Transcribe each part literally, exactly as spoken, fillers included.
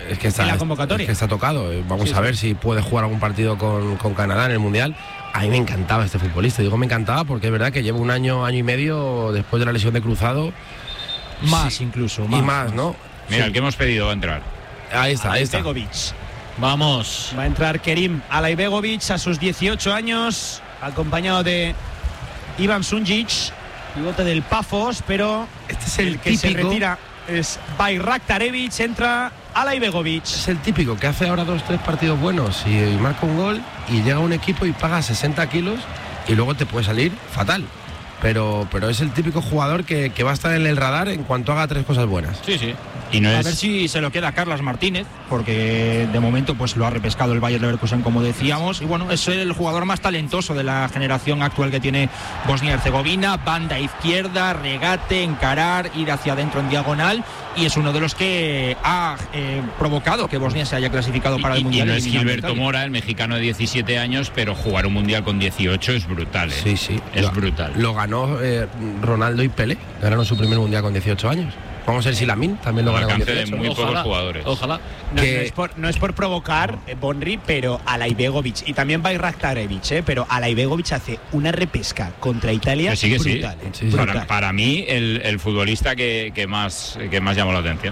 es que está, en la convocatoria. Es que está tocado. Vamos sí, a ver sí. si puede jugar algún partido con, con Canadá en el Mundial. A mí me encantaba este futbolista. Digo me encantaba porque es verdad que lleva un año, año y medio después de la lesión de cruzado. Más sí, incluso. Más, y más, ¿no? Mira, sí. el que hemos pedido va a entrar. Ahí está, ahí está. Alaibegovic. Vamos. Va a entrar Kerim Alaibegovic a sus dieciocho años, acompañado de Ivan Sunjic, pivote del Pafos, pero este es el, el que típico, se retira es Bayraktarevic, entra Alaibegovic. Es el típico que hace ahora dos, tres partidos buenos y, y marca un gol y llega a un equipo y paga sesenta kilos y luego te puede salir fatal. Pero, pero es el típico jugador que, que va a estar en el radar en cuanto haga tres cosas buenas. Sí, sí. Y no a es... ver si se lo queda Carlos Martínez, porque de momento pues lo ha repescado el Bayer Leverkusen, como decíamos, y bueno, es el jugador más talentoso de la generación actual que tiene Bosnia-Herzegovina. Banda izquierda, regate, encarar, ir hacia adentro en diagonal, y es uno de los que ha eh, provocado que Bosnia se haya clasificado para y, el Mundial. Y no es Gilberto Mora, el mexicano de diecisiete años, pero jugar un Mundial con dieciocho es brutal, ¿eh? Sí, sí. Es lo, brutal. Lo ganó eh, Ronaldo y Pelé, ganaron su primer Mundial con dieciocho años. Vamos a ver si Lamine también lo gana con dieciocho. De muy ojalá, pocos jugadores. Ojalá. No, que... no, es por, no es por provocar, eh, Bonri, pero Alaibegovic y también Bayraktarevic, eh, pero Alaibegovic hace una repesca contra Italia que sí, que brutal. Sí. Eh, Sí, sí. brutal. Para, para mí, el, el futbolista que, que, más, que más llamó la atención.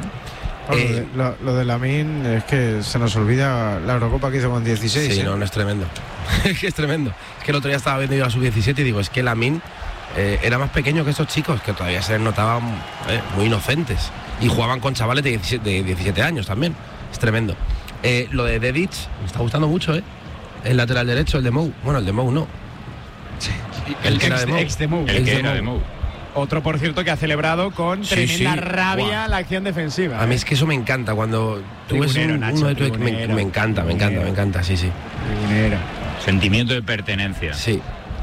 Eh, lo, lo de Lamine es que se nos olvida la Eurocopa que hizo con dieciséis. Sí, ¿eh? no, no es tremendo. Es que es tremendo. Es que el otro día estaba viendo yo a sub diecisiete y digo, es que Lamine eh, era más pequeño que estos chicos, que todavía se les notaban eh, muy inocentes. Y jugaban con chavales de diecisiete, de diecisiete años también. Es tremendo. Eh, lo de Dedic me está gustando mucho, ¿eh? El lateral derecho, el de Mou. Bueno, el de Mou no. Sí. El, El que era de Mou. ex de Mou. El Ex que de era Mou. de Mou. Otro, por cierto, que ha celebrado con Sí, tremenda sí. rabia Buah. la acción defensiva. A mí eh. es que eso me encanta. Cuando tú ves Tribunero, un, Nacho, uno de tu me, tribunero. me encanta, me encanta, me encanta, sí, sí. Tribunero. Sentimiento de pertenencia. Sí.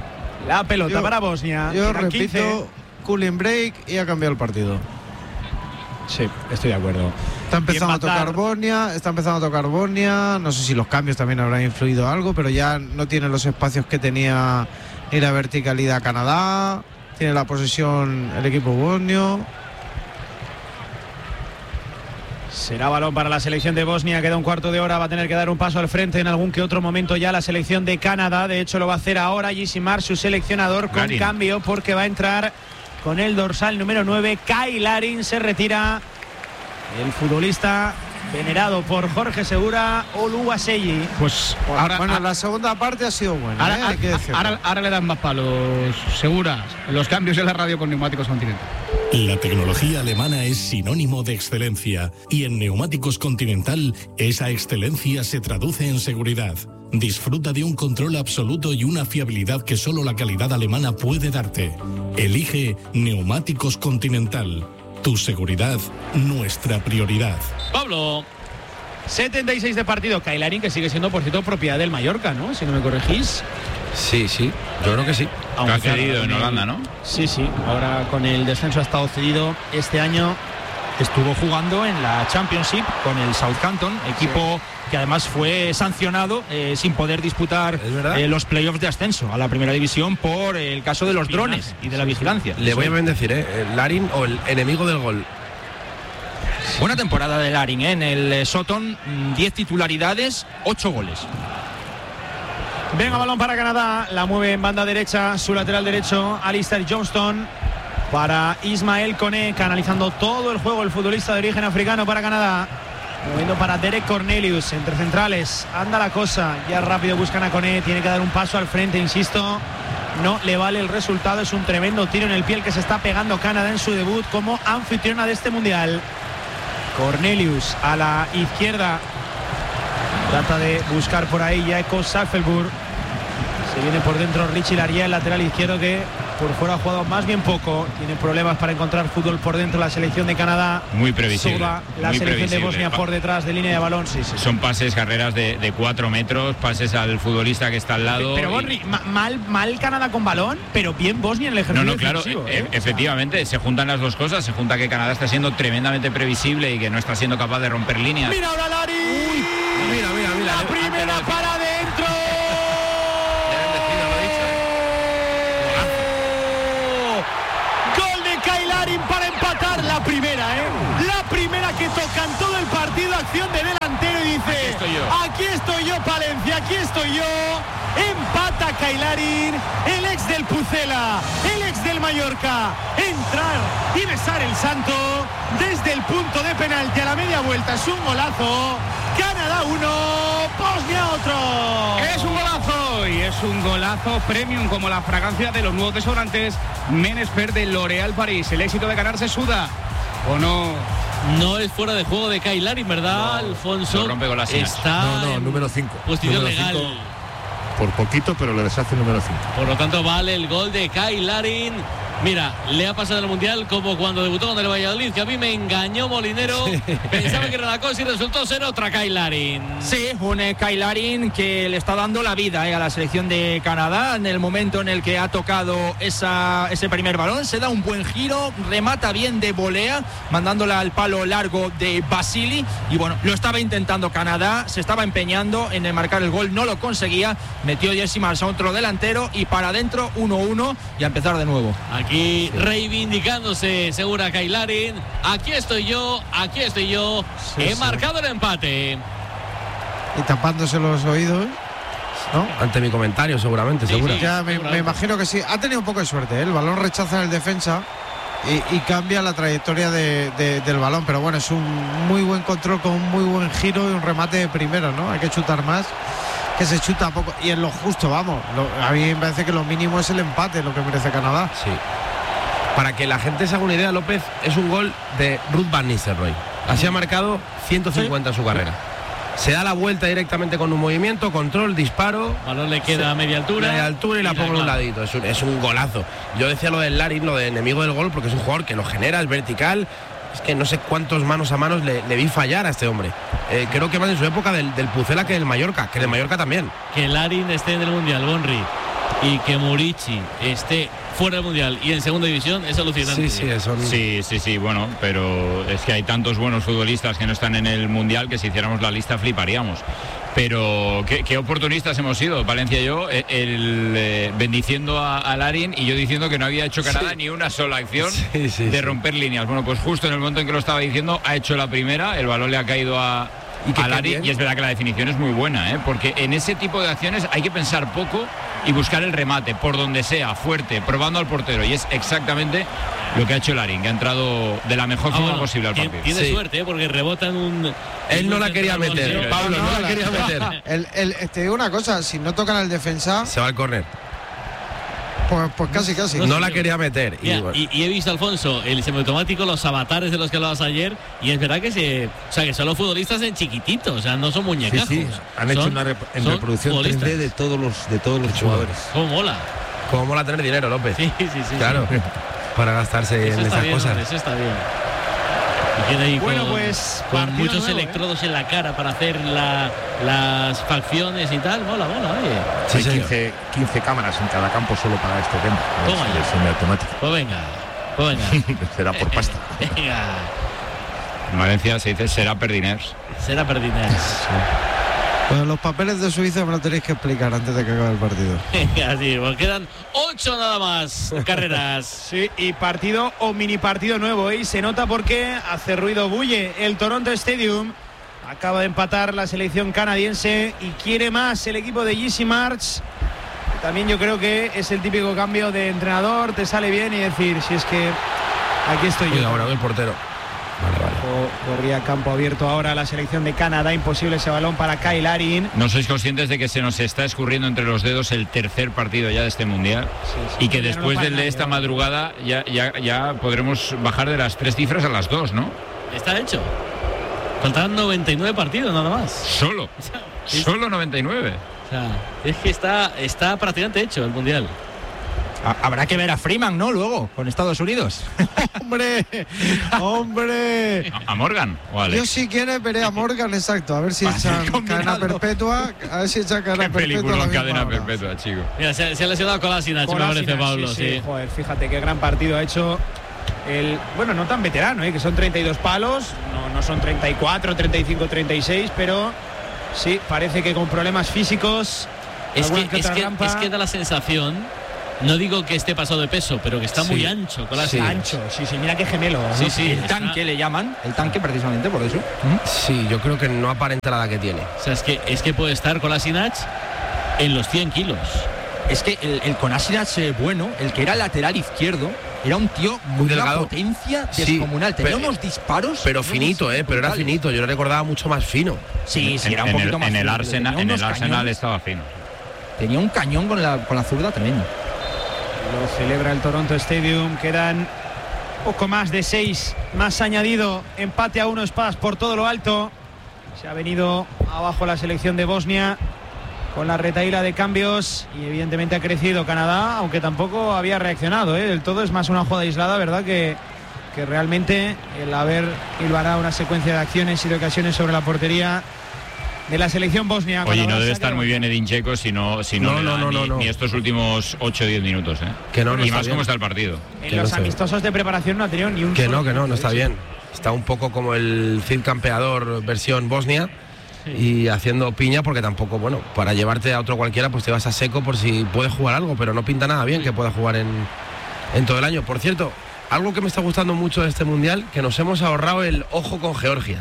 La pelota Yo- para Bosnia. Yo Quedan quince. repito, cooling break y ha cambiado el partido. Sí, estoy de acuerdo. Está empezando a Bien, matar. tocar Bosnia, está empezando a tocar Bosnia. No sé si los cambios también habrán influido algo, pero ya no tiene los espacios que tenía ni la verticalidad Canadá. Tiene la posesión el equipo bosnio. Será balón para la selección de Bosnia, queda un cuarto de hora, va a tener que dar un paso al frente en algún que otro momento ya la selección de Canadá, de hecho lo va a hacer ahora Yisimar, su seleccionador, con Larin. cambio porque va a entrar con el dorsal número nueve, Kai Larin, se retira el futbolista venerado por Jorge Segura, Oluwaseyi. Pues Ahora, ahora, bueno, la segunda parte ha sido buena, ahora, ¿eh? Hay que decirlo. ahora, ahora le dan más palos seguras los cambios en la radio con Neumáticos Continental. La tecnología alemana es sinónimo de excelencia y en Neumáticos Continental esa excelencia se traduce en seguridad. Disfruta de un control absoluto y una fiabilidad que solo la calidad alemana puede darte. Elige Neumáticos Continental. Tu seguridad, nuestra prioridad. Pablo. setenta y seis de partido, Kai Larin, que sigue siendo, por cierto, propiedad del Mallorca, ¿no? Si no me corregís. Sí, sí, yo creo que sí. Que ha cedido en Holanda, ¿no? Sí, sí, ahora con el descenso ha estado cedido este año. Estuvo jugando en la Championship con el Southampton, equipo que además fue sancionado eh, sin poder disputar ¿Es verdad? eh, los playoffs de ascenso a la primera división por el caso de los drones y de la vigilancia. Le voy a bendecir, ¿eh? El Larin o el enemigo del gol. Buena temporada de Larin, ¿eh? En el eh, Soton, diez titularidades, ocho goles. Venga, balón para Canadá, la mueve en banda derecha, su lateral derecho, Alistair Johnston, para Ismael Koné, canalizando todo el juego el futbolista de origen africano para Canadá. Moviendo para Derek Cornelius, entre centrales, anda la cosa, ya rápido buscan a Koné, tiene que dar un paso al frente, insisto, no le vale el resultado, es un tremendo tiro en el pie el que se está pegando Canadá en su debut como anfitriona de este mundial. Cornelius a la izquierda, trata de buscar por ahí Jacob Saffelburg. Se viene por dentro Richie Laryea, el lateral izquierdo, que por fuera ha jugado más bien poco. Tiene problemas para encontrar fútbol por dentro la selección de Canadá. Muy previsible. Soba, la muy selección previsible. de Bosnia por detrás de línea de balón. Sí, sí. Son pases, carreras de, de cuatro metros, pases al futbolista que está al lado. Pero y- Borri, ma- mal, mal Canadá con balón, pero bien Bosnia en el No, ejercicio no, claro, defensivo, e- ¿eh? efectivamente, se juntan las dos cosas. Se junta que Canadá está siendo tremendamente previsible y que no está siendo capaz de romper líneas. Mira ahora Larin. Mira, mira, mira. La primera para adentro. Gol de Kai Larin para empatar la primera, ¿eh? La primera que toca en todo el partido. pido acción de delantero y dice: Aquí estoy yo. Aquí estoy yo, Palencia, aquí estoy yo. Empata Kailarin, el ex del Pucela, el ex del Mallorca. Entrar y besar el santo desde el punto de penalti a la media vuelta. Es un golazo. Canadá uno, Bosnia otro. Es un golazo y es un golazo premium, como la fragancia de los nuevos desodorantes Menesper de L'Oréal París. El éxito de ganar se suda, ¿o no? No es fuera de juego de Kailarin, ¿verdad, No, Alfonso? lo rompe con las señas. Está No, no, en número cinco. posición Número legal. cinco. Por poquito, pero le deshace el número cinco. Por lo tanto, vale el gol de Kailarin. Mira, le ha pasado en el Mundial como cuando debutó con el Valladolid, que a mí me engañó Molinero. Pensaba que era la cosa y resultó ser otra Kailarin. Sí, un eh, Kailarin que le está dando la vida eh, a la selección de Canadá en el momento en el que ha tocado esa, ese primer balón. Se da un buen giro, remata bien de volea, mandándola al palo largo de Basili. Y bueno, lo estaba intentando Canadá, se estaba empeñando en marcar el gol, no lo conseguía. Metió Jesse Marsh a otro delantero y para adentro uno uno y a empezar de nuevo. Aquí reivindicándose, segura Kailarin. Aquí estoy yo, aquí estoy yo. Sí, He sí. marcado el empate. Y tapándose los oídos, ¿no? Ante mi comentario, seguramente, Sí, seguro. sí. Ya me, me imagino que sí. Ha tenido un poco de suerte, ¿eh? El balón rechaza en el defensa y, y cambia la trayectoria de, de, del balón. Pero bueno, es un muy buen control con un muy buen giro y un remate de primera, ¿no? Hay que chutar más, que se chuta poco. Y en lo justo, vamos. Lo, a mí me parece que lo mínimo es el empate, lo que merece Canadá. Sí. Para que la gente se haga una idea, López, es un gol de Ruth Van Nistelrooy. Así ha marcado ciento cincuenta en su carrera. Se da la vuelta directamente con un movimiento, control, disparo. Balón le queda a media altura. Media altura y la pongo en un clava. ladito. Es un, es un golazo. Yo decía lo del Larin, lo de enemigo del gol, porque es un jugador que lo genera, es vertical. Es que no sé cuántos manos a manos le, le vi fallar a este hombre. Eh, creo que más en su época del, del Pucela que del Mallorca, que del Mallorca también. Que Larin esté en el Mundial, Bonri, y que Murici esté fuera del Mundial y en segunda división es alucinante. Sí, sí, son... Sí, sí, sí, bueno, pero es que hay tantos buenos futbolistas que no están en el Mundial que si hiciéramos la lista fliparíamos. Pero qué, qué oportunistas hemos sido, Valencia y yo, el, el, eh, bendiciendo a, a Larin y yo diciendo que no había hecho Canadá Sí. ni una sola acción Sí, sí, de sí. romper líneas. Bueno, pues justo en el momento en que lo estaba diciendo ha hecho la primera, el balón le ha caído a, Y que a qué Larin bien. y es verdad que la definición es muy buena, ¿eh? Porque en ese tipo de acciones hay que pensar poco y buscar el remate por donde sea, fuerte, probando al portero, y es exactamente lo que ha hecho Larin, que ha entrado de la mejor Ah, forma bueno, posible al tiene, partido. tiene Sí. suerte, ¿eh? Porque rebota en un... Él no la quería Sí, meter, sí. Pablo, no, la quería meter. El, el, te digo una cosa, si no tocan al defensa, Se va al córner. pues, pues casi, casi. No No sé la yo. quería meter. Y, Mira, bueno, y, y he visto, Alfonso, el semiautomático, los avatares de los que hablabas ayer, y es verdad que se, o sea, que son los futbolistas en chiquitito, o sea, no son Sí, muñecajos. sí, han hecho Son- una rep- en son reproducción tres futbolistas. D de todos los de todos los chulo. jugadores. ¿Cómo mola? ¿Cómo mola tener dinero, López? Sí, sí, sí. Claro, sí. para gastarse Eso en está esas bien, cosas. hombre, eso está bien. Y tiene ahí Bueno, con, pues, con partido muchos nuevo, ¿eh? electrodos en la cara para hacer la, las facciones y tal. Mola, mola, oye. Sí, Hay señor. quince, quince cámaras en cada campo solo para este tema. Toma Es- ya. es semiautomático. Pues venga, pues venga. Será por pasta. Venga, En Valencia se dice será perdiners. será Perdinés. Pues los papeles de Suiza me lo tenéis que explicar antes de que acabe el partido. Venga, sí, pues quedan ocho nada más carreras. Sí, y partido o mini partido nuevo, ¿eh? Y se nota porque hace ruido, bulle el Toronto Stadium. Acaba de empatar la selección canadiense y quiere más el equipo de Jesse Marsh. También yo creo que es el típico cambio de entrenador, te sale bien y decir, si es que aquí estoy Uy, yo. ahora el portero. Vale, vale. Co- Corría campo abierto ahora la selección de Canadá, imposible ese balón para Kyle Larin. ¿No sois conscientes de que se nos está escurriendo entre los dedos el tercer partido ya de este Mundial? Sí, sí, Y que ya no después lo para del de nadie, esta ¿no? madrugada ya, ya, ya podremos bajar de las tres cifras a las dos, ¿no? Está hecho. Faltan noventa y nueve partidos nada más. Solo. Sí. Solo noventa y nueve. O sea, es que está, está prácticamente hecho el Mundial. Ha- Habrá que ver a Freeman, ¿no? Luego, con Estados Unidos. ¡Hombre! ¡Hombre! ¿A, a Morgan o a Yo Alex? si quieres veré a Morgan, exacto. A ver si Para echan combinarlo. cadena perpetua. A ver si echan cadena Qué perpetua. a película la en misma cadena hora. perpetua, chico. Mira, se, se ha lesionado Kolasinac, me parece, Kolasinac, Pablo. sí, Sí, sí. Joder, fíjate qué gran partido ha hecho el, bueno, no tan veterano, ¿eh? Que son treinta y dos palos, no, no son treinta y cuatro, treinta y cinco, treinta y seis, pero sí, parece que con problemas físicos. Es alguna que, es, otra que, rampa. es que da la sensación No digo que esté pasado de peso, pero que está Sí. muy ancho. Con las Sí. Ancho, sí, sí, mira qué gemelo. Sí, ¿no? sí. El está- tanque le llaman, el tanque precisamente por eso. Sí, yo creo que no aparenta la edad que tiene. O sea, es que, es que puede estar con la Sinach en los cien kilos. Es que el, el Kolasinac eh, bueno, el que era lateral izquierdo, era un tío muy de delgado. potencia Sí, descomunal. Tenía pero- unos disparos. Pero unos finito, ¿eh? Pero era brutales. finito. Yo lo recordaba mucho más fino. Sí, sí, En, era un en poquito el, más en el fino, pero Arsenal, tenía en el unos Arsenal cañones. estaba fino. Tenía un cañón con la, con la zurda tremendo. Lo celebra el Toronto Stadium. Quedan poco más de seis. Más añadido. Empate a uno Spas por todo lo alto. Se ha venido abajo la selección de Bosnia con la retahíla de cambios y evidentemente ha crecido Canadá, aunque tampoco había reaccionado, ¿eh? Del todo es más una jugada aislada, ¿verdad? Que, que realmente el haber hilvanado una secuencia de acciones y de ocasiones sobre la portería de la selección bosnia. Oye, Cuando no ahora debe saque estar de muy Bosnia. bien Edin Dzeko si no, si no, No, le no, da no, ni, no, no. ni estos últimos ocho o diez minutos. ¿eh? Que no, no y está más bien. cómo está el partido. En que los no se ve. amistosos de preparación no ha tenido ni un Que solo no, que no, no está minuto, ¿eh? bien. Está un poco como el Cid campeador versión Bosnia. Y haciendo piña porque tampoco, bueno, para llevarte a otro cualquiera pues te vas a seco por si puedes jugar algo, pero no pinta nada bien que pueda jugar en, en todo el año. Por cierto, algo que me está gustando mucho de este Mundial, que nos hemos ahorrado el ojo con Georgia.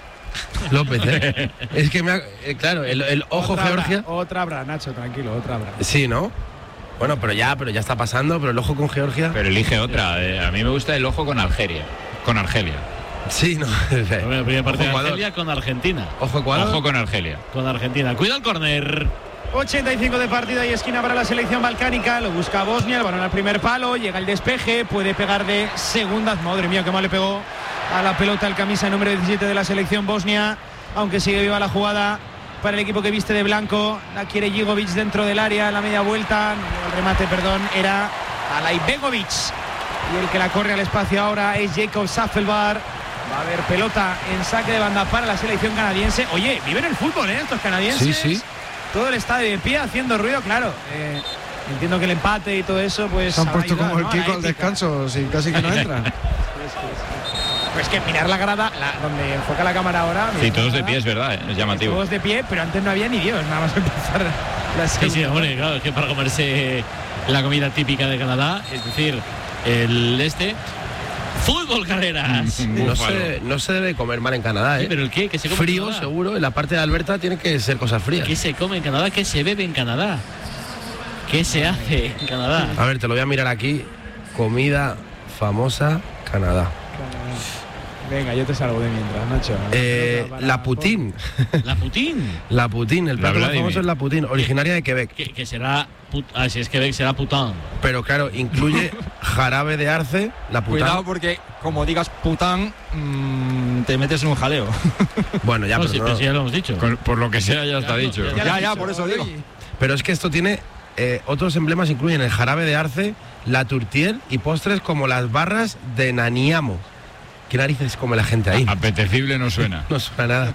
López, ¿eh? Es que me ha, eh, claro, el, el ojo Otra habrá, Georgia. otra habrá, Nacho, tranquilo, otra habrá. Sí, ¿no? Bueno, pero ya, pero ya está pasando, pero el ojo con Georgia. Pero elige otra. eh, a mí me gusta el ojo con Algeria. Con Argelia. Sí, no. Bueno, primer partido de Ecuador. Argelia con Argentina. Ojo Ecuador. Ojo con Argelia. Con Argentina. Cuida el córner. ochenta y cinco de partida y esquina para la selección balcánica. Lo busca Bosnia, el balón al primer palo. Llega el despeje, puede pegar de segundas. Madre mía, qué mal le pegó a la pelota el camisa número diecisiete de la selección bosnia. Aunque sigue viva la jugada para el equipo que viste de blanco. La quiere Jigovic dentro del área, la media vuelta. El remate, perdón, era Alaibegovic. Y el que la corre al espacio ahora es Jacob Saffelbar. Va a haber pelota en saque de banda para la selección canadiense. Oye, viven el fútbol, ¿eh? Estos canadienses. Sí, sí. Todo el estadio de pie haciendo ruido, claro. Eh, entiendo que el empate y todo eso, pues. Se han habrá puesto ayudado, como el ¿no? a Kiko la al épica. descanso, sí, casi que no entran. Pues que mirar la grada, la- donde enfoca la cámara ahora. Sí, mirar todos la de grada, pie, es verdad. eh, Es llamativo. Todos de pie, pero antes no había ni Dios, nada más empezar la Sí, segunda. sí, hombre, claro, es que para comerse la comida típica de Canadá, es decir, el este. Fútbol, carreras. No Búfalo. se, no se debe comer mal en Canadá, Sí, ¿eh? pero el qué, que se come en Frío, Canadá. seguro. En la parte de Alberta tiene que ser cosas frías. ¿Qué se come en Canadá? ¿Qué se bebe en Canadá? ¿Qué se hace en Canadá? A ver, te lo voy a mirar aquí. Comida famosa Canadá. Venga, yo te salgo de mientras, Nacho. Eh, Para- la Putin. La Putin. La Putin, el La plato más Vladimir. famoso es la Putin, originaria de Quebec. Que, que será. Put, ah, si es Quebec, será pután. Pero claro, incluye jarabe de arce, la Cuidado puta. porque, como digas pután, mmm, te metes en un jaleo. Bueno, ya, No, pero, sí, no. pero sí, ya lo hemos dicho. Con- por lo que sea, ya está Ya, dicho. ya, ya, ya, por eso digo. Pero es que esto tiene eh, otros emblemas, incluyen el jarabe de arce, la tourtière y postres como las barras de Naniamo. ¿Qué narices come la gente ahí? Apetecible no suena. No suena nada.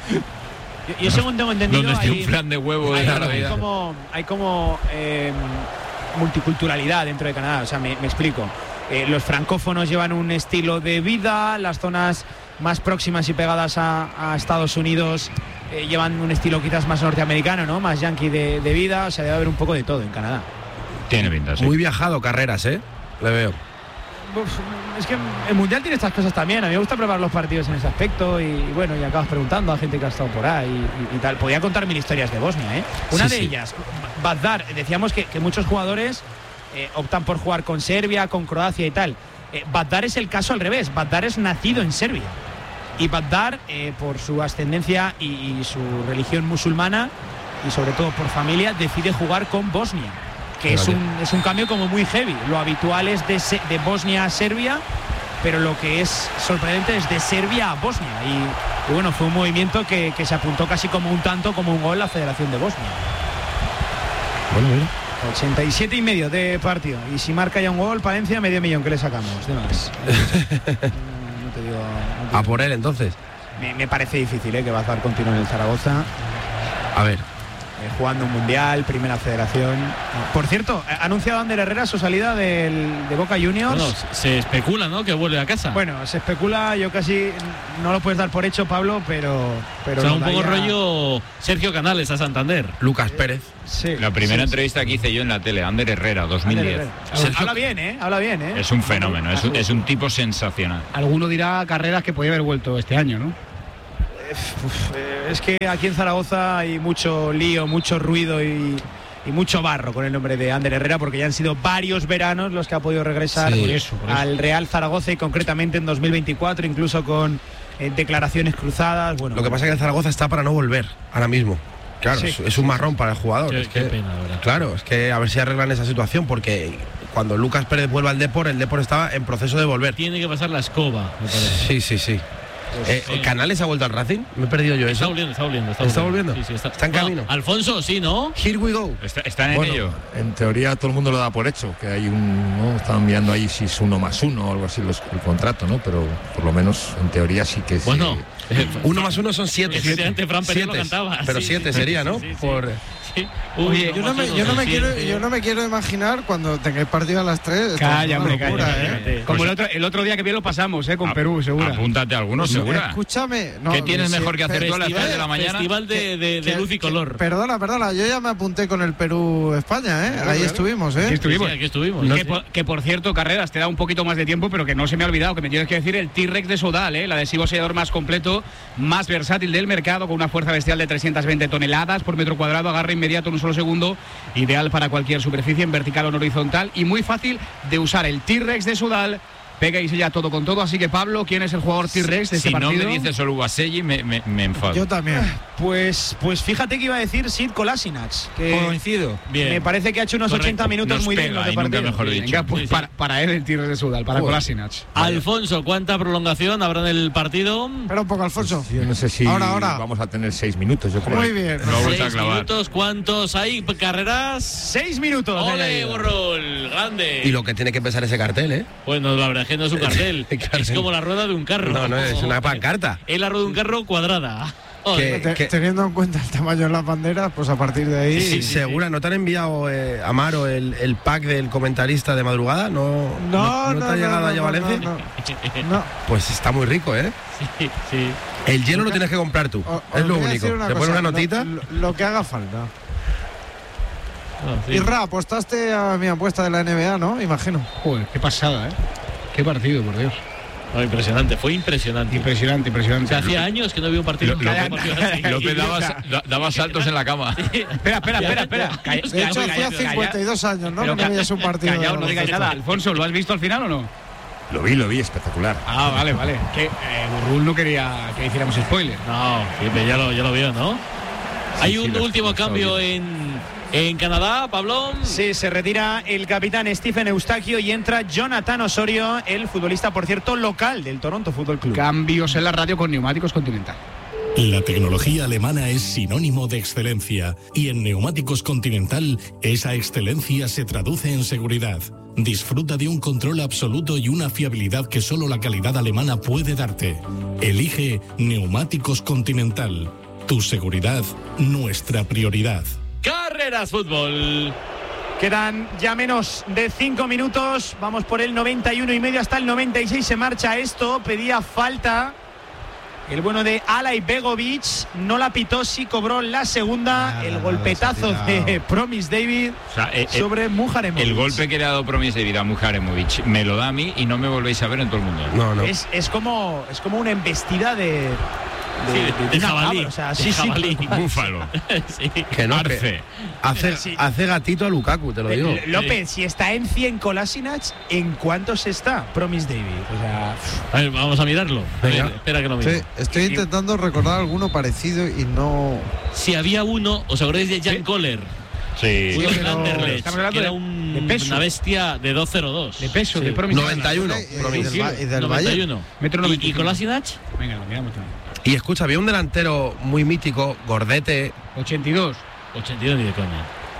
Yo, yo según tengo entendido, Donde esté hay, un flan de huevo de hay, la hay Navidad. como, hay como eh, multiculturalidad dentro de Canadá. O sea, me, me explico. Eh, los francófonos llevan un estilo de vida, las zonas más próximas y pegadas a, a Estados Unidos eh, llevan un estilo quizás más norteamericano, ¿no? Más yankee de, de vida. O sea, debe haber un poco de todo en Canadá. Tiene pinta, sí. Muy viajado, Carreras, ¿eh? Le veo. Uf, es que el Mundial tiene estas cosas también. A mí me gusta preparar los partidos en ese aspecto y, y bueno, y acabas preguntando a gente que ha estado por ahí y, y tal. Podía contar mil historias de Bosnia, ¿eh? Una Sí, de sí. ellas, Bazdar. Decíamos que, que muchos jugadores eh, optan por jugar con Serbia, con Croacia y tal. Eh, Bazdar es el caso al revés. Bazdar es nacido en Serbia. Y Bazdar, eh, por su ascendencia y, y su religión musulmana y sobre todo por familia, decide jugar con Bosnia. Que es Fíjate. un, es un cambio como muy heavy. Lo habitual es de, Se- de Bosnia a Serbia, pero lo que es sorprendente es de Serbia a Bosnia. Y, y bueno, fue un movimiento que, que se apuntó casi como un tanto, como un gol la Federación de Bosnia. Bueno, mira. ochenta y siete y medio de partido. Y si marca ya un gol, Palencia, medio millón que le sacamos. De más. No, no te digo. no te A digo. por él, entonces. Me, me parece difícil, ¿eh? Que Bazdar continúe en el Zaragoza. A ver. eh, jugando un mundial, primera federación. Por cierto, ha anunciado Ander Herrera su salida del, de Boca Juniors. Bueno, se especula, ¿no?, que vuelve a casa. Bueno, se especula, yo casi no lo puedes dar por hecho, Pablo, pero... pero o sea, un poco daría... rollo Sergio Canales a Santander. Lucas Pérez. Sí, La primera sí, entrevista que hice yo en la tele, Ander Herrera, dos mil diez. Ander Herrera. Habla bien, ¿eh? Habla bien, ¿eh? Es un fenómeno, es un, es un tipo sensacional. Alguno dirá Carreras que podía haber vuelto este año, ¿no? Uf, eh, es que aquí en Zaragoza hay mucho lío, mucho ruido y, y mucho barro con el nombre de Ander Herrera, porque ya han sido varios veranos los que ha podido regresar Sí, por eso, por eso. al Real Zaragoza y concretamente en dos mil veinticuatro, incluso con eh, declaraciones cruzadas. Bueno, Lo que pasa es que el Zaragoza está para no volver ahora mismo. Claro, Sí. es, es un marrón para el jugador. Qué, es qué que, pena, la verdad. Claro, es que a ver si arreglan esa situación, porque cuando Lucas Pérez vuelva al Depor, el Depor estaba en proceso de volver. Tiene que pasar la escoba, me parece. Sí, sí, sí. Eh, sí. ¿Canales ha vuelto al Racing? Me he perdido yo Está eso. volviendo, está volviendo. ¿Está volviendo? Sí, sí, está. Está en Bueno, camino. Alfonso, sí, ¿no? Here we go. Está- están en Bueno, ello. en teoría todo el mundo lo da por hecho, que hay un, ¿no? Estaban mirando ahí si es uno más uno o algo así los- el contrato, ¿no? Pero por lo menos en teoría sí que sí. Bueno, eh, Uno más uno son siete. Efectivamente, Fran Pérez lo Siete. cantaba. Pero Sí, siete sí, sería, sí, ¿no? sí, sí. Por... Sí. Oye, Uno Yo no, más me, uno yo, no son me quiero, siete. yo no me quiero imaginar cuando tengáis partido a las tres. Calla, hombre, calla, locura, calla, ¿eh? calla. Como el otro, el otro día que bien lo pasamos, ¿eh? Con A- Perú, seguro. Apúntate a alguno, segura. Escúchame. No, ¿Qué tienes sí, mejor que hacer pero- tú a las tres de la mañana? Festival de, de- de que- luz y que- color. Perdona, perdona, yo ya me apunté con el Perú-España, ¿eh? Claro, Ahí claro. estuvimos, ¿eh? Aquí estuvimos. Sí, aquí estuvimos. que, Sí. por, que por cierto, Carreras, te da un poquito más de tiempo, pero que no se me ha olvidado, que me tienes que decir el T-Rex de Sodal, ¿eh? El adhesivo sellador más completo, más versátil del mercado, con una fuerza bestial de trescientas veinte toneladas por metro cuadrado, agarre inmediato en un solo segundo, ideal para cualquier superficie en vertical o en horizontal y muy fácil de usar. El T-Rex de Sodal pega y sella todo con todo. Así que, Pablo, ¿quién es el jugador T-Rex de este Si no partido? me dices solo Ubaselli, me, me, me enfado. Yo también. Pues, pues fíjate que iba a decir Sid Kolasinac, que Coincido. Bien. me parece que ha hecho unos Correcto. ochenta minutos Nos muy pega, dignos de y nunca partido. mejor dicho. Venga, pues Sí, sí. para, para él el T-Rex de Sodal, para Joder. Kolasinac. Alfonso, ¿cuánta prolongación habrá en el partido? Espera un poco, Alfonso. Yo no sé si Ahora, ahora. vamos a tener seis minutos, yo creo. Muy bien. Lo ha vuelto a Seis clavar. minutos, ¿cuántos hay? ¿Carreras? Seis minutos. ¡Ole, haya ido. Borrol! ¡Grande! Y lo que tiene que pesar ese cartel, ¿eh? Bueno, la verdad es que no es un cartel. Cartel. Es como la rueda de un carro. No, no, es una pancarta. Es la rueda de un carro cuadrada. Que- Ole. Te- que- Teniendo en cuenta el tamaño de las banderas, pues a partir de ahí. Sí, segura, ¿no te han enviado, eh, Amaro, el, el pack del comentarista de madrugada? ¿No, No, no, te ha no, llegado no, allá a no, Valencia? no, no. No. Pues está muy rico, ¿eh? Sí, sí. El hielo lo tienes que comprar tú. O- es os lo voy a único. decir una Te pones cosa, una notita. Lo, lo- lo que haga falta. No, sí. Y Ra, apostaste a mi apuesta de la N B A, ¿no? Imagino. Joder, qué pasada, ¿eh? Qué partido, por Dios. No, impresionante, fue impresionante. Impresionante, impresionante. O sea, hacía años que no había un partido. Lo- un López- partido así. López daba, da- daba saltos en la cama. Espera, espera, espera, espera. Calla- De hecho, calla- hacía calla- cincuenta y dos años, ¿no? Pero Que no veías un partido. de Callaos, no digáis baloncesto. nada. Alfonso, ¿lo has visto al final o no? Lo vi, lo vi, espectacular. Ah, vale, vale. Que eh, Burrul no quería que hiciéramos spoiler. No, sí, pero ya lo, ya lo vio, ¿no? Hay sí, un lo- último lo estaba cambio viendo. en, en Canadá, Pablo. Sí, se retira el capitán Stephen Eustaquio y entra Jonathan Osorio, el futbolista, por cierto, local del Toronto Fútbol Club. Cambios en la radio con neumáticos Continental. La tecnología alemana es sinónimo de excelencia y en Neumáticos Continental esa excelencia se traduce en seguridad. Disfruta de un control absoluto y una fiabilidad que solo la calidad alemana puede darte. Elige Neumáticos Continental. Tu seguridad, nuestra prioridad. Carreras Fútbol. Quedan ya menos de cinco minutos. Vamos por el noventa y uno y medio hasta el noventa y seis. Se marcha esto. Pedía falta el bueno de Alay Begovic. No la pitó, sí cobró la segunda. Nada, el nada, golpetazo se ha tirado. de Promise David O sea, eh, eh, sobre Mujaremovic. el golpe que le ha dado Promise David a Mujaremovic me lo da a mí y no me volvéis a ver en todo el mundo. No, no. Es, es, como, es como una embestida de. Sí, de, de una jabalí. cabra, o sea, de sí, sí, jabalí. Búfalo. Sí. Que no, Arce. que hace, Sí. hace gatito a Lukaku, te lo digo. L- López, si está en cien Kolasinac, ¿en cuántos está Promise David? O sea, A ver, vamos a mirarlo. A ver, Venga. espera que lo mire. Sí, estoy intentando recordar alguno parecido y no. Si había uno, ¿os acordáis de Jan Kohler? Sí. Sí, Uno de pero- Anderlecht, estamos hablando que era de- un- de peso. una bestia de dos cero dos. De peso, Sí. de Promise. noventa y uno. Y del, Promise. Ba- y del noventa y Bayern. uno. Metro ¿Y, noventa y y cinco. Kolasinac? Venga, lo miramos también. Y escucha, había un delantero muy mítico, gordete. ochenta y dos. ochenta y dos ni de coña.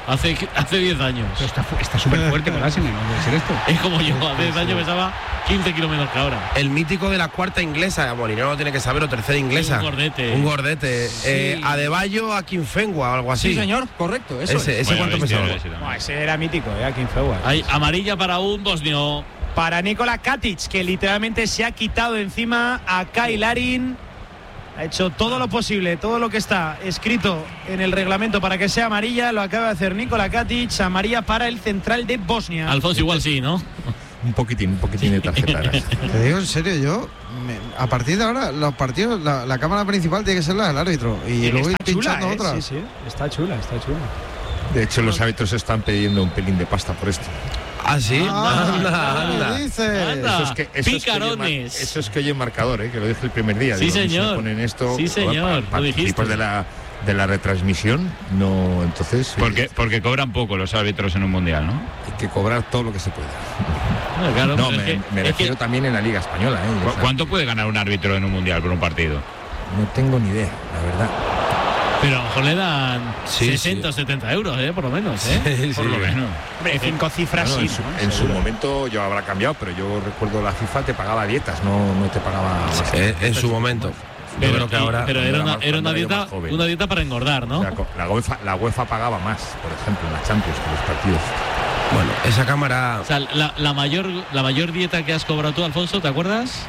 Hace hace diez años. Pero está está súper fuerte, Kolasinac, no debe ser esto. Es como yo, hace diez años pesaba quince kilómetros que ahora. El mítico de la cuarta inglesa, Molinero lo tiene que saber, o tercera inglesa. Un gordete. Un gordete. Sí. Eh, Adebayo Akinfenwa o algo así. Sí, señor, correcto, eso Ese, es. ese Bueno, cuánto bestia, pesaba. ese también. No, ese era mítico, ¿eh? Akinfenwa. Hay amarilla para un bosnio. Para Nikola Katic, que literalmente se ha quitado encima a Kai Larin. Ha hecho todo lo posible, todo lo que está escrito en el reglamento para que sea amarilla. Lo acaba de hacer Nikola Katic. Amarilla para el central de Bosnia. Alfonso igual sí, ¿no? Un poquitín, un poquitín de tarjeta. Te digo en serio, yo me- a partir de ahora los partidos, la, la cámara principal tiene que ser la del árbitro y Y luego ir está chula, pinchando ¿eh? otras. Sí, sí, está chula, está chula. De hecho, los árbitros están pidiendo un pelín de pasta por esto. Ah, sí. Ah, anda, ¿qué anda. dices? Anda. Eso es que, eso es que oye mar- Picarones. eso es que oye el marcador, ¿eh? Que lo dije el primer día. Sí, Digo, a mí señor. se ponen esto, Sí, señor, pa- lo dijiste. participos de la, de la retransmisión, no, entonces oye, Porque, porque cobran poco los árbitros en un mundial, ¿no? hay que cobrar todo lo que se pueda. No, claro, No, pero me, es que- me es refiero que- también en la Liga Española, ¿eh? ¿Cu- O sea, ¿Cuánto puede ganar un árbitro en un mundial por un partido? no tengo ni idea, la verdad. Pero a lo mejor le dan Sí, sesenta o setenta euros, ¿eh? Por lo menos, ¿eh? Por lo menos. Hombre, cinco cifras Bueno, sí, en su, ¿no? en su Seguro. momento yo habrá cambiado, pero yo recuerdo la FIFA te pagaba dietas, no, no te pagaba más. Eh, en su momento. Yo Pero, creo que y- ahora. pero cuando era era una, más- era una cuando era yo dieta más joven. una dieta para engordar, ¿no? O sea, co- la, UEFA, la UEFA pagaba más, por ejemplo, en la Champions que los partidos. Bueno, esa cámara. O sea, la, la mayor la mayor dieta que has cobrado tú, Alfonso, ¿te acuerdas?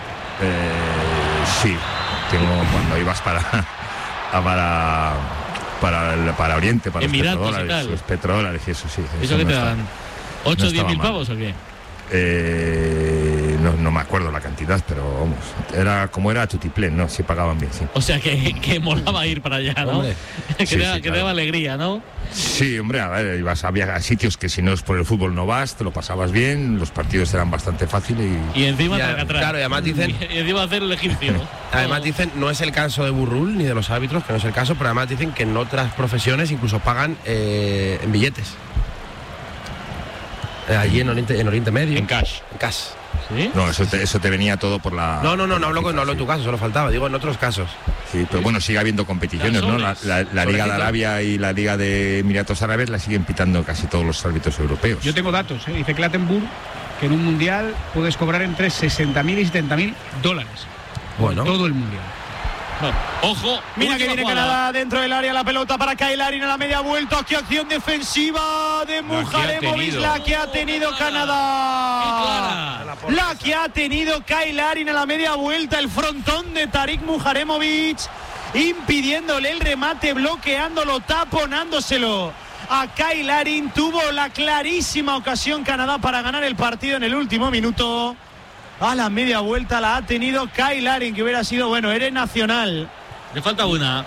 Eh, sí, tengo cuando ibas para a para para, el- para Oriente, para los Emiratos y petrodólares, tal. los petrodólares y eso sí. ¿Eso que no te está- dan? ¿ocho o no diez estaba mil mal. pavos o qué? Eh, no, no me acuerdo la cantidad, pero vamos, era como era Tutiplén, no, sí pagaban bien, sí. O sea, que, que molaba ir para allá, ¿no? Hombre. que Sí, te, da- sí, que te claro. daba alegría, ¿no? Sí, hombre, a ver, ibas, había sitios que si no es por el fútbol no vas, te lo pasabas bien, los partidos eran bastante fáciles y... Y encima Ya, traca, traca. claro, y además dicen- Y encima hacer el egipcio. Además dicen, no es el caso de Burrul ni de los árbitros, que no es el caso, pero además dicen que en otras profesiones incluso pagan eh, en billetes. Eh, allí en Oriente, en Oriente Medio. En cash. En cash. ¿Sí? No, eso te, eso te venía todo por la... No, no, no, por no la hablo, con- FIFA, no hablo en sí. tu caso, solo faltaba, digo en otros casos. Sí, pero bueno, sigue habiendo competiciones, ¿no? La, la- la Liga de Arabia y la Liga de Emiratos Árabes la siguen pitando casi todos los árbitros europeos. Yo tengo datos, ¿eh? Dice Clattenburg que en un mundial puedes cobrar entre sesenta mil y setenta mil dólares. Bueno. Todo el mundial. Bueno, ojo, Mira que última viene jugada. Canadá dentro del área, la pelota para Kai Larin a la media vuelta. Aquí acción defensiva de Mujaremovic, tenido. la que ha tenido Qué Canadá. clara. La que ha tenido Kai Larin a la media vuelta, el frontón de Tarik Mujaremovic, impidiéndole el remate, bloqueándolo, taponándoselo a Kai Larin. Tuvo la clarísima ocasión Canadá para ganar el partido en el último minuto. A la media vuelta la ha tenido Kai Larin, que hubiera sido, bueno, eres nacional. Le falta una.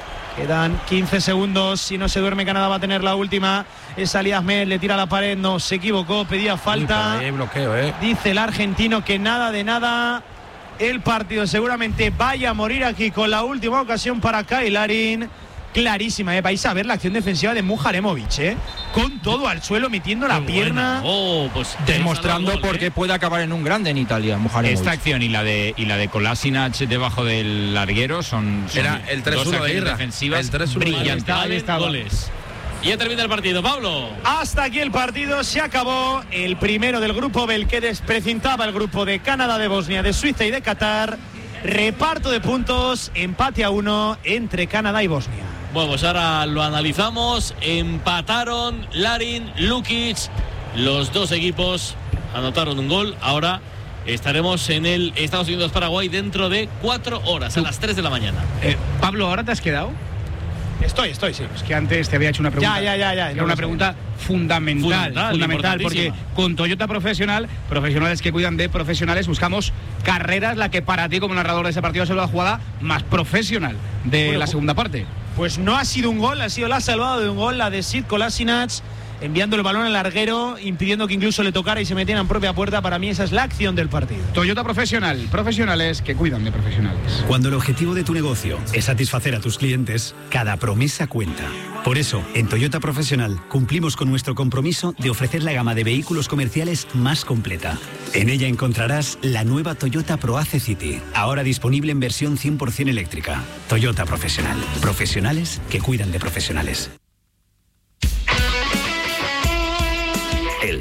Quedan quince segundos. Si no se duerme, Canadá va a tener la última. Es Ali Ahmed, le tira la pared. No, se equivocó, pedía Uy, por falta. ahí hay bloqueo, ¿eh? Dice el argentino que nada de nada. El partido seguramente vaya a morir aquí con la última ocasión para Kai Larin. Clarísima, ¿eh? Vais a ver la acción defensiva de Mujaremovic, ¿eh? Con todo al suelo, metiendo la Qué pierna. buena. Oh, pues Demostrando gol, por ¿eh? qué puede acabar en un grande en Italia, Mujaremovic. Esta acción y la de y la de Kolasinac debajo del larguero son, son Era el tres dos uno de acciones Irra. defensivas El tres uno de Irra. brillantes. Ahí estaba. Goles. Y ya termina el partido, Pablo. Hasta aquí el partido, se acabó el primero del grupo B, el que desprecintaba el grupo de Canadá, de Bosnia, de Suiza y de Qatar. Reparto de puntos, empate a uno entre Canadá y Bosnia. Bueno, pues ahora lo analizamos. Empataron Larin, Lukic. Los dos equipos anotaron un gol. Ahora estaremos en el Estados Unidos-Paraguay dentro de cuatro horas, a las tres de la mañana. Eh, Pablo, ¿ahora te has quedado? Estoy, estoy, sí. Es que antes te había hecho una pregunta. Ya, ya, ya, ya, Era no una lo sé. pregunta fundamental, Fundamental, fundamental, porque importantísima. con Toyota Profesional, profesionales que cuidan de profesionales, buscamos carreras, la que para ti como narrador de ese partido ha sido la jugada más profesional de Bueno, la segunda parte. Pues no ha sido un gol, ha sido la salvada de un gol, la de Sid Kolasinac, enviando el balón al larguero, impidiendo que incluso le tocara y se metiera en propia puerta. Para mí esa es la acción del partido. Toyota Profesional, profesionales que cuidan de profesionales. Cuando el objetivo de tu negocio es satisfacer a tus clientes, cada promesa cuenta. Por eso, en Toyota Profesional cumplimos con nuestro compromiso de ofrecer la gama de vehículos comerciales más completa. En ella encontrarás la nueva Toyota ProAce City, ahora disponible en versión cien por ciento eléctrica. Toyota Profesional. Profesionales que cuidan de profesionales.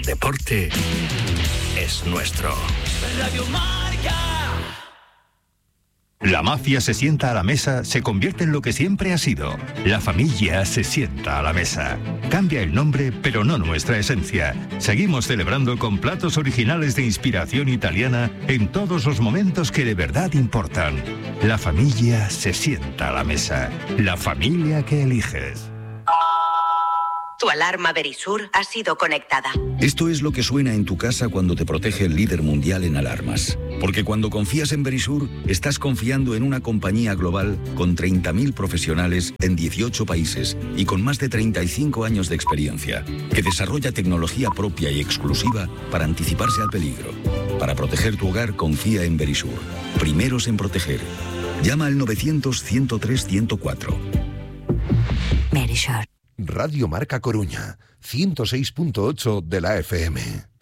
deporte es nuestro. Radio Marca. La mafia se sienta a la mesa, se convierte en lo que siempre ha sido. La familia se sienta a la mesa. Cambia el nombre, pero no nuestra esencia. Seguimos celebrando con platos originales de inspiración italiana en todos los momentos que de verdad importan. La familia se sienta a la mesa. La familia que eliges. Tu alarma Verisur ha sido conectada. Esto es lo que suena en tu casa cuando te protege el líder mundial en alarmas. Porque cuando confías en Verisur, estás confiando en una compañía global con treinta mil profesionales en dieciocho países y con más de treinta y cinco años de experiencia, que desarrolla tecnología propia y exclusiva para anticiparse al peligro. Para proteger tu hogar, confía en Verisur. Primeros en proteger. Llama al novecientos, ciento tres, ciento cuatro. Verisur. Radio Marca Coruña, ciento seis punto ocho de la F M.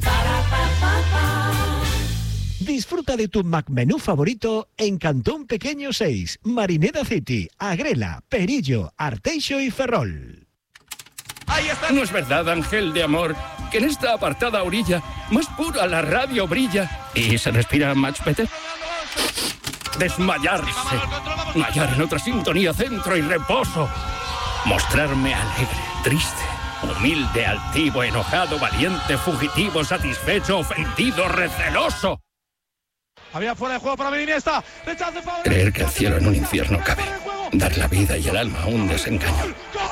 Disfruta de tu McMenú favorito en Cantón Pequeño seis, Marineda City, Agrela, Perillo, Arteixo y Ferrol. Ahí está. No es verdad, ángel de amor, que en esta apartada orilla más pura la radio brilla y se respira much better. Desmayarse, mayar en otra sintonía, centro y reposo. Mostrarme alegre, triste, humilde, altivo, enojado, valiente, fugitivo, satisfecho, ofendido, receloso. Había fuera de juego para Iniesta. Creer que el cielo en un infierno cabe. Dar la vida y el alma a un desengaño.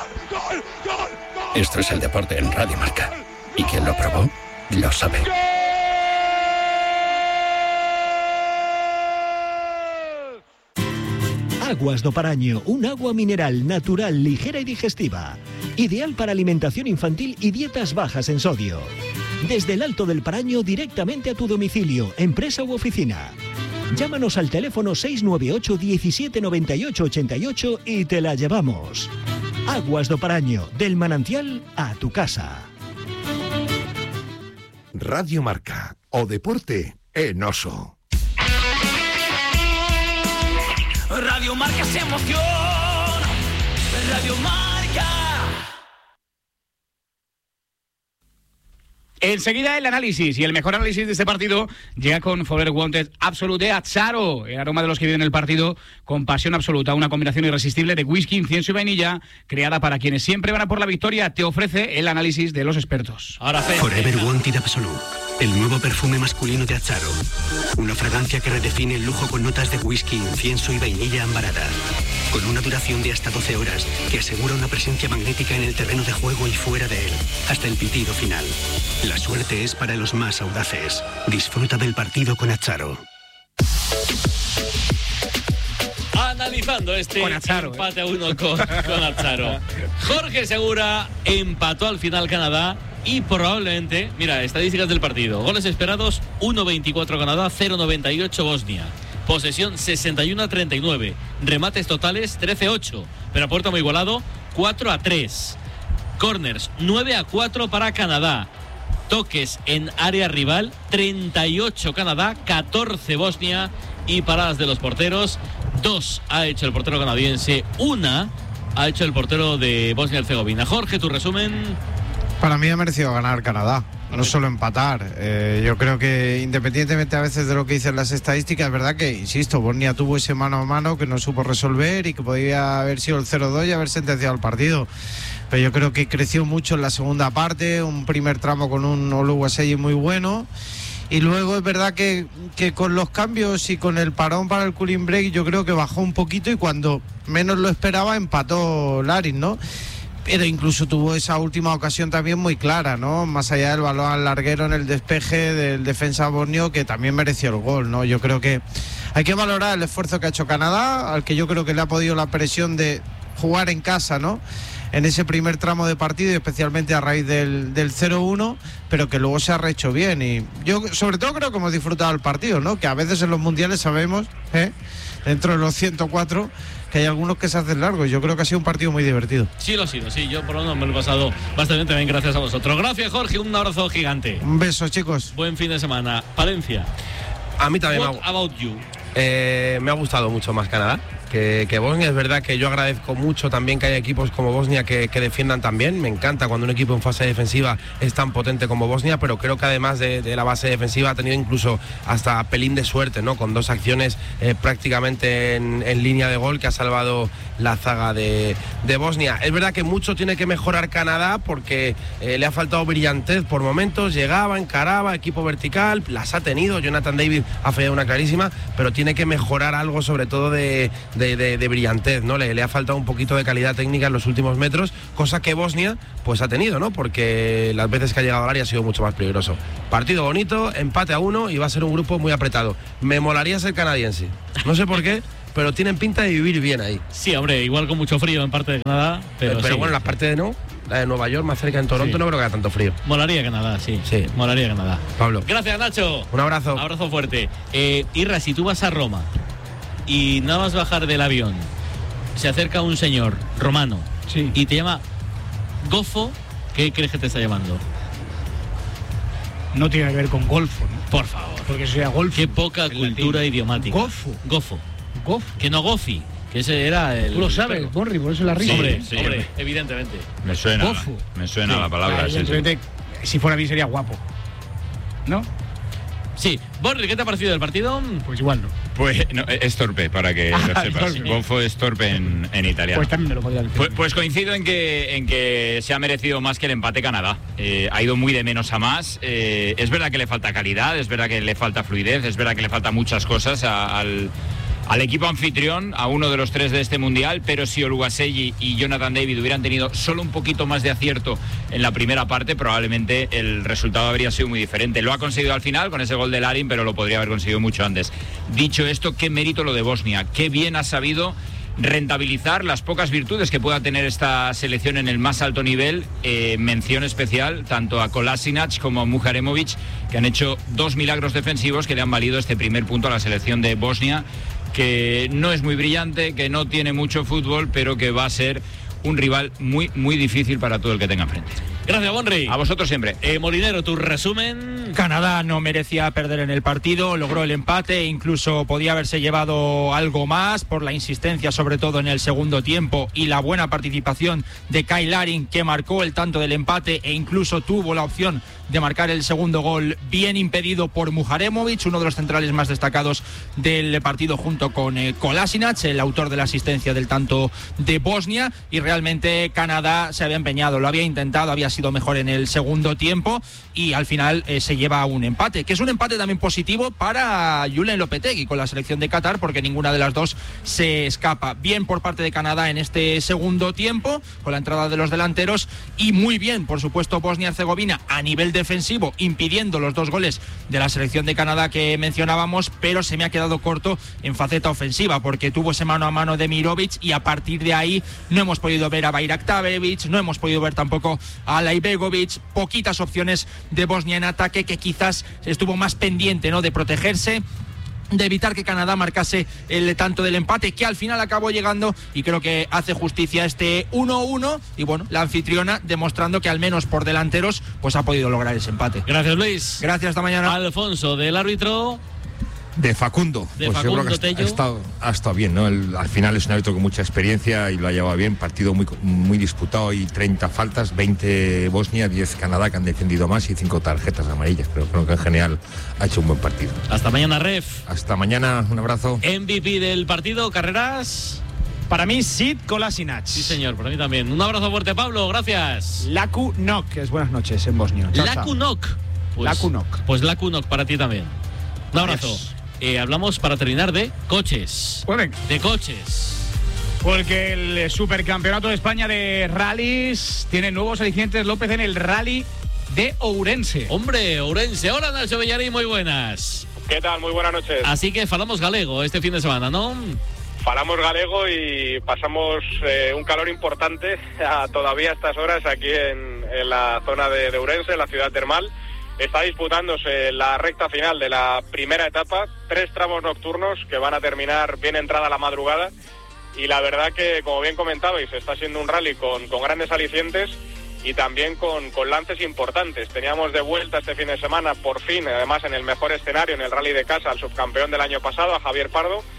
Esto es el deporte en Radio Marca. Y quien lo probó, lo sabe. Aguas do Paraño, un agua mineral natural, ligera y digestiva. Ideal para alimentación infantil y dietas bajas en sodio. Desde el Alto del Paraño directamente a tu domicilio, empresa u oficina. Llámanos al teléfono seis nueve ocho, diecisiete, noventa y ocho, ochenta y ocho y te la llevamos. Aguas do Paraño, del manantial a tu casa. Radio Marca, o deporte en oso. Radio Marca se emoción. Radio Marca. Enseguida el análisis, y el mejor análisis de este partido llega con Forever Wanted Absolute de Azzaro, el aroma de los que viven el partido con pasión absoluta, una combinación irresistible de whisky, incienso y vainilla, creada para quienes siempre van a por la victoria. Te ofrece el análisis de los expertos. Ahora Forever Wanted Absolute, el nuevo perfume masculino de Azzaro, una fragancia que redefine el lujo con notas de whisky, incienso y vainilla ambarada, con una duración de hasta doce horas que asegura una presencia magnética en el terreno de juego y fuera de él, hasta el pitido final. La suerte es para los más audaces. Disfruta del partido con Azzaro. Analizando este con Azzaro, empate eh. a uno con, con Azzaro. Jorge Segura empató al final Canadá y probablemente, mira, estadísticas del partido. Goles esperados, uno veinticuatro Canadá, cero noventa y ocho Bosnia. Posesión sesenta y uno a treinta y nueve. Remates totales trece a ocho. Pero a puerta muy igualado, cuatro a tres. Corners, nueve a cuatro para Canadá. Toques en área rival, treinta y ocho Canadá, catorce Bosnia. Y paradas de los porteros, dos ha hecho el portero canadiense, una ha hecho el portero de Bosnia-Herzegovina. Jorge, tu resumen. Para mí ha merecido ganar Canadá, no solo empatar. Eh, yo creo que independientemente a veces de lo que dicen las estadísticas, es verdad que, insisto, Bosnia tuvo ese mano a mano que no supo resolver y que podría haber sido el cero dos y haber sentenciado el partido. Pero yo creo que creció mucho en la segunda parte, un primer tramo con un Oluwaseyi muy bueno. Y luego es verdad que, que con los cambios y con el parón para el cooling break yo creo que bajó un poquito y cuando menos lo esperaba empató Larin, ¿no? Pero incluso tuvo esa última ocasión también muy clara, ¿no? Más allá del balón al larguero en el despeje del defensa bosnio, que también mereció el gol, ¿no? Yo creo que hay que valorar el esfuerzo que ha hecho Canadá, al que yo creo que le ha podido la presión de jugar en casa, ¿no? En ese primer tramo de partido y especialmente a raíz del, del cero uno, pero que luego se ha rehecho bien. Y yo sobre todo creo que hemos disfrutado el partido, ¿no? Que a veces en los mundiales sabemos, ¿eh? Dentro de los ciento cuatro, que hay algunos que se hacen largos. Yo creo que ha sido un partido muy divertido. Sí, lo ha sido, sí. Yo por lo menos me lo he pasado bastante bien gracias a vosotros. Gracias, Jorge. Un abrazo gigante. Un beso, chicos. Buen fin de semana. Palencia. A mí también What me ha, about you? Eh, me ha gustado mucho más Canadá que, que Bosnia. Es verdad que yo agradezco mucho también que haya equipos como Bosnia que, que defiendan también. Me encanta cuando un equipo en fase defensiva es tan potente como Bosnia, pero creo que además de, de la base defensiva ha tenido incluso hasta pelín de suerte, ¿no? Con dos acciones eh, prácticamente en, en línea de gol que ha salvado la zaga de, de Bosnia. Es verdad que mucho tiene que mejorar Canadá porque eh, le ha faltado brillantez por momentos, llegaba, encaraba, equipo vertical, las ha tenido, Jonathan David ha fallado una clarísima, pero tiene que mejorar algo sobre todo de, de, de, de brillantez, ¿no? Le, le ha faltado un poquito de calidad técnica en los últimos metros, cosa que Bosnia pues ha tenido, ¿no? Porque las veces que ha llegado al área ha sido mucho más peligroso. Partido bonito, empate a uno y va a ser un grupo muy apretado. Me molaría ser canadiense, no sé por qué, pero tienen pinta de vivir bien ahí. Sí, hombre, igual con mucho frío en parte de Canadá, pero, pero sí. bueno, la parte de no, la de Nueva York, más cerca en Toronto, sí. No creo que haya tanto frío. Molaría Canadá, sí. Sí. Molaría Canadá. Pablo. Gracias, Nacho. Un abrazo. Abrazo fuerte. Eh, Irra, si tú vas a Roma y nada más bajar del avión, se acerca un señor romano sí. y te llama Gofo, ¿qué crees que te está llamando? No tiene que ver con golfo, ¿no? Por favor. Porque sea golfo. Qué poca cultura latín. idiomática. Gofo. Gofo. Gofo. Que no Gofi. Que ese era el... Tú lo sabes, Borri, por eso la risa. Sí, hombre, sí, hombre, hombre. evidentemente. Me suena, Gofo. me suena sí. la palabra. Ah, sí, evidentemente, sí. Si fuera a mí sería guapo, ¿no? Sí. Borri, ¿qué te ha parecido el partido? Pues igual no. Pues no, es torpe, para que Ah, lo sepas. torpe. Gofo es torpe en, en italiano. Pues también me lo podría decir. Pues, pues coincido en que, en que se ha merecido más que el empate Canadá. Eh, ha ido muy de menos a más. Eh, es verdad que le falta calidad, es verdad que le falta fluidez, es verdad que le falta muchas cosas a, al, al equipo anfitrión, a uno de los tres de este mundial, pero si Oluwaseyi y Jonathan David hubieran tenido solo un poquito más de acierto en la primera parte, probablemente el resultado habría sido muy diferente. Lo ha conseguido al final con ese gol de Larin, pero lo podría haber conseguido mucho antes. Dicho esto, qué mérito lo de Bosnia, qué bien ha sabido rentabilizar las pocas virtudes que pueda tener esta selección en el más alto nivel. Eh, mención especial tanto a Kolasinac como a Muharemovic, que han hecho dos milagros defensivos que le han valido este primer punto a la selección de Bosnia, que no es muy brillante, que no tiene mucho fútbol, pero que va a ser un rival muy, muy difícil para todo el que tenga enfrente. Gracias, Bonri. A vosotros siempre. Eh, Molinero, tu resumen. Canadá no merecía perder en el partido, logró el empate, incluso podía haberse llevado algo más por la insistencia, sobre todo en el segundo tiempo, y la buena participación de Kyle Larin, que marcó el tanto del empate e incluso tuvo la opción de marcar el segundo gol, bien impedido por Muharemovic, uno de los centrales más destacados del partido, junto con eh, Kolasinac, el autor de la asistencia del tanto de Bosnia. Y realmente Canadá se había empeñado, lo había intentado, había sido mejor en el segundo tiempo y al final eh, se lleva un empate, que es un empate también positivo para Julen Lopetegui con la selección de Qatar, porque ninguna de las dos se escapa. Bien por parte de Canadá en este segundo tiempo con la entrada de los delanteros, y muy bien, por supuesto, Bosnia-Herzegovina a nivel defensivo, impidiendo los dos goles de la selección de Canadá que mencionábamos, pero se me ha quedado corto en faceta ofensiva, porque tuvo ese mano a mano de Mirovic y a partir de ahí no hemos podido ver a Bayraktarevic, no hemos podido ver tampoco a Laibegovic, poquitas opciones de Bosnia en ataque, que quizás estuvo más pendiente, ¿no?, de protegerse, de evitar que Canadá marcase el tanto del empate, que al final acabó llegando, y creo que hace justicia este uno uno, y bueno, la anfitriona demostrando que al menos por delanteros pues ha podido lograr ese empate. Gracias, Luis. Gracias, hasta mañana. Alfonso, del árbitro. De Facundo, de pues Facundo yo creo que ha, Tello. ha, estado, ha estado bien, ¿no? El, al final es un árbitro con mucha experiencia y lo ha llevado bien, partido muy, muy disputado y treinta faltas, veinte Bosnia, diez Canadá, que han defendido más, y cinco tarjetas amarillas, pero creo que en general ha hecho un buen partido. Hasta mañana, Ref. Hasta mañana, un abrazo. M V P del partido, Carreras. Para mí, Sid Kolasinac. Sí, señor, para mí también. Un abrazo fuerte, Pablo, gracias. Laku Nok, que es buenas noches en Bosnia. Chao, Laku chao. Nok. Pues, Laku Nok. Pues Laku Nok para ti también. Un abrazo. Adiós. Eh, hablamos para terminar de coches. Pues venga. De coches. Porque el Supercampeonato de España de rallies tiene nuevos alicientes, López, en el rally de Ourense. Hombre, Ourense. Hola, Nacho Bellarín, muy buenas. ¿Qué tal? Muy buenas noches. Así que falamos galego este fin de semana, ¿no? Falamos galego y pasamos eh, un calor importante a, todavía a estas horas aquí en, en la zona de, de Ourense, en la ciudad termal. Está disputándose la recta final de la primera etapa, tres tramos nocturnos que van a terminar bien entrada la madrugada, y la verdad que, como bien comentabais, está siendo un rally con, con grandes alicientes y también con, con lances importantes. Teníamos de vuelta este fin de semana, por fin, además en el mejor escenario, en el rally de casa, al subcampeón del año pasado, a Javier Pardo,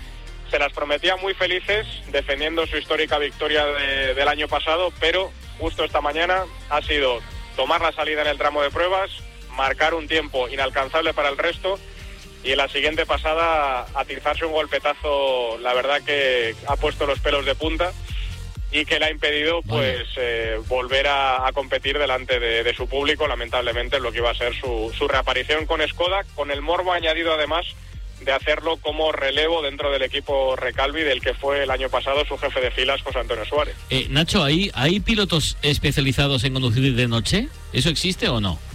se las prometía muy felices defendiendo su histórica victoria de, del año pasado, pero justo esta mañana ha sido tomar la salida en el tramo de pruebas, marcar un tiempo inalcanzable para el resto y en la siguiente pasada atizarse un golpetazo, la verdad que ha puesto los pelos de punta y que le ha impedido pues eh, volver a, a competir delante de, de su público, lamentablemente, en lo que iba a ser su, su reaparición con Skoda, con el morbo añadido además de hacerlo como relevo dentro del equipo Recalvi, del que fue el año pasado su jefe de filas, José Antonio Suárez. Eh, Nacho, ¿hay, ¿hay pilotos especializados en conducir de noche? ¿Eso existe o no?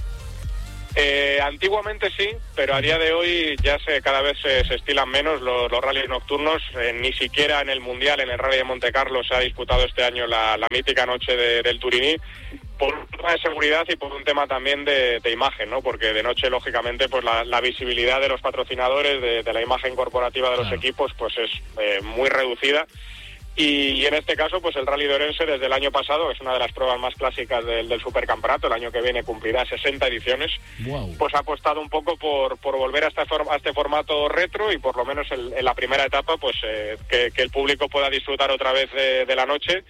Eh, antiguamente sí, pero a día de hoy ya se cada vez se, se estilan menos los, los rallies nocturnos. Eh, ni siquiera en el Mundial, en el Rally de Monte Carlo, se ha disputado este año la, la mítica noche de, del Turiní, por un tema de seguridad y por un tema también de, de imagen, ¿no? Porque de noche, lógicamente, pues la, la visibilidad de los patrocinadores, de, de la imagen corporativa de los claro. equipos, pues es eh, muy reducida. Y, y en este caso, pues el Rally de Orense desde el año pasado, que es una de las pruebas más clásicas del, del supercampeonato, el año que viene cumplirá sesenta ediciones, wow. pues ha apostado un poco por, por volver a este, a este formato retro y por lo menos el, en la primera etapa, pues eh, que, que el público pueda disfrutar otra vez de, de la noche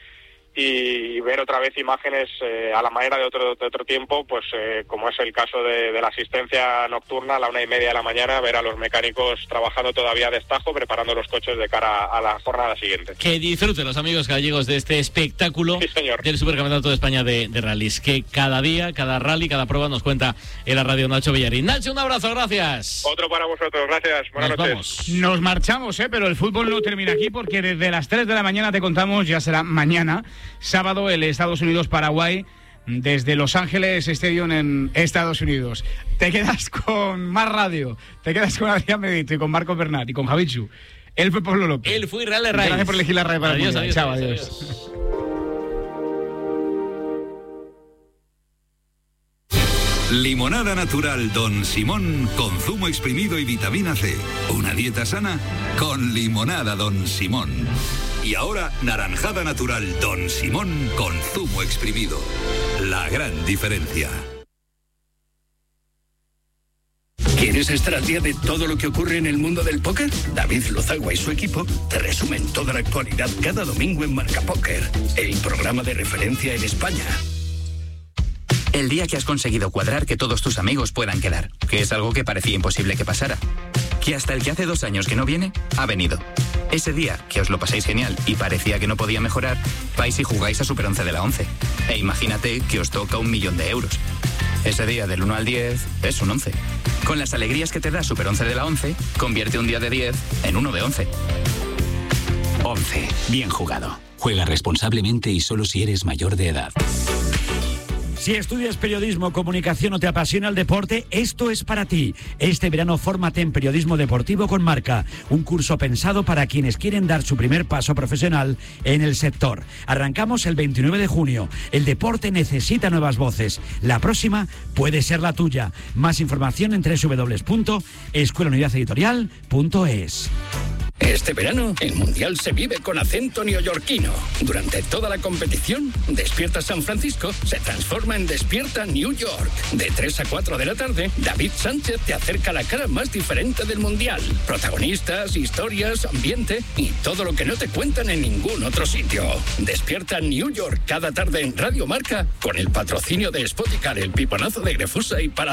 y ver otra vez imágenes eh, a la manera de otro, de otro tiempo, pues eh, como es el caso de, de la asistencia nocturna a la una y media de la mañana, ver a los mecánicos trabajando todavía a destajo, preparando los coches de cara a la jornada siguiente. Que disfruten los amigos gallegos de este espectáculo sí, del Supercampeonato de España de, de rallies, que cada día, cada rally, cada prueba nos cuenta en la radio Nacho Villarín. Nacho, un abrazo, gracias. Otro para vosotros, gracias, buenas nos noches. Vamos. Nos marchamos, ¿eh? Pero el fútbol no termina aquí porque desde las tres de la mañana te contamos, ya será mañana, sábado, el Estados Unidos-Paraguay desde Los Ángeles Stadium en Estados Unidos. Te quedas con más radio, te quedas con Adrián Medito y con Marcos Bernat y con Javichu. Él fue Pablo López. Él fue Real de Reyes. Gracias por elegir la radio para adiós, el adiós, Chao, adiós, adiós. adiós. Limonada natural Don Simón con zumo exprimido y vitamina C. Una dieta sana con limonada Don Simón. Y ahora, naranjada natural Don Simón con zumo exprimido. La gran diferencia. ¿Quieres estar al día de todo lo que ocurre en el mundo del póker? David Lozagua y su equipo te resumen toda la actualidad cada domingo en Marca Póker, el programa de referencia en España. El día que has conseguido cuadrar que todos tus amigos puedan quedar, que es algo que parecía imposible que pasara. Que hasta el que hace dos años que no viene, ha venido. Ese día que os lo pasáis genial y parecía que no podía mejorar, vais y jugáis a Super once de la once. E imagínate que os toca un millón de euros. Ese día del uno al diez es un once. Con las alegrías que te da Super once de la once, convierte un día de diez en uno de once. once. Bien jugado. Juega responsablemente y solo si eres mayor de edad. Si estudias periodismo, comunicación o te apasiona el deporte, esto es para ti. Este verano fórmate en Periodismo Deportivo con Marca, un curso pensado para quienes quieren dar su primer paso profesional en el sector. Arrancamos el veintinueve de junio. El deporte necesita nuevas voces. La próxima puede ser la tuya. Más información en doble u doble u doble u punto escuela unidad editorial punto es. Este verano, el Mundial se vive con acento neoyorquino. Durante toda la competición, Despierta San Francisco se transforma en Despierta New York. De tres a cuatro de la tarde, David Sánchez te acerca la cara más diferente del Mundial. Protagonistas, historias, ambiente y todo lo que no te cuentan en ningún otro sitio. Despierta New York cada tarde en Radio Marca con el patrocinio de Spoticar, el piponazo de Grefusa y para